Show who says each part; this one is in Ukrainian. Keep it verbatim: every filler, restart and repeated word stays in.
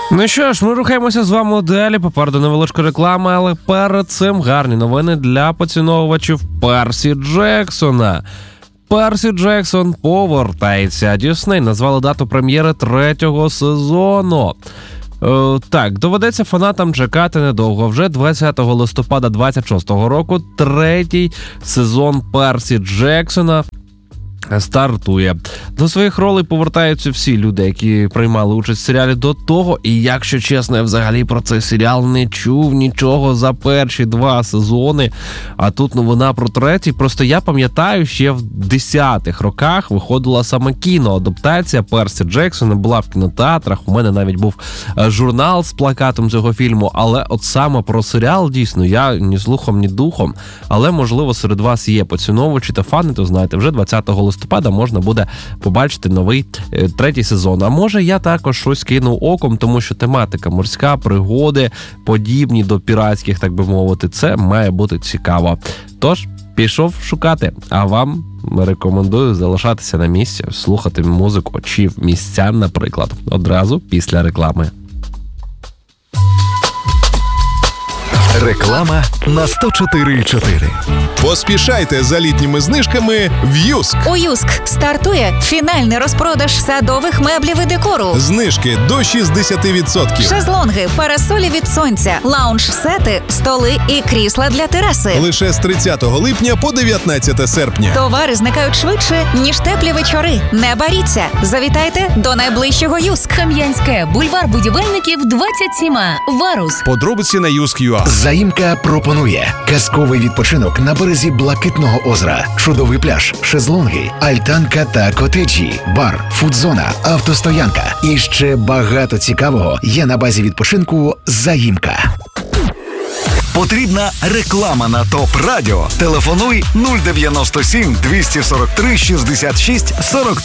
Speaker 1: Ну що ж, ми рухаємося з вами далі. Попереду невеличка реклама, але перед цим гарні новини для поціновувачів Персі Джексона. Персі Джексон повертається. Дісней назвали дату прем'єри третього сезону. Е, так, доведеться фанатам чекати недовго. Вже двадцятого листопада двадцять шостого року третій сезон Персі Джексона стартує. До своїх ролей повертаються всі люди, які приймали участь в серіалі до того. І якщо чесно, я взагалі про цей серіал не чув нічого за перші два сезони. А тут новина про третій. Просто я пам'ятаю, ще в десятих роках виходила саме кіноадаптація Персі Джексона, була в кінотеатрах. У мене навіть був журнал з плакатом цього фільму. Але от саме про серіал, дійсно, я ні слухом, ні духом. Але, можливо, серед вас є поціновувачі та фани, то знаєте, вже двадцятого листопада можна буде побачити новий е, третій сезон. А може я також щось кину оком, тому що тематика морська, пригоди, подібні до піратських, так би мовити, це має бути цікаво. Тож, пішов шукати, а вам рекомендую залишатися на місці, слухати музику чи в місця, наприклад, одразу після реклами.
Speaker 2: Реклама на сто чотири і чотири.
Speaker 3: Поспішайте за літніми знижками в Юск.
Speaker 4: У Юск стартує фінальний розпродаж садових меблів і декору.
Speaker 3: Знижки до шістдесят відсотків.
Speaker 4: Шезлонги, парасолі від сонця, лаунж-сети, столи і крісла для тераси.
Speaker 3: Лише з тридцятого липня по дев'ятнадцяте серпня.
Speaker 4: Товари зникають швидше, ніж теплі вечори. Не боріться. Завітайте до найближчого Юск.
Speaker 5: Кам'янське, бульвар будівельників, двадцять сім. Варус.
Speaker 6: Подробиці на юск точка ю а.
Speaker 2: Заїмка пропонує казковий відпочинок на березі Блакитного озера, чудовий пляж, шезлонги, альтанка та котеджі, бар, фудзона, автостоянка і ще багато цікавого є на базі відпочинку Заїмка. Потрібна реклама на ТОП Радіо. Телефонуй нуль дев'яносто сім двісті сорок три шістдесят шість сорок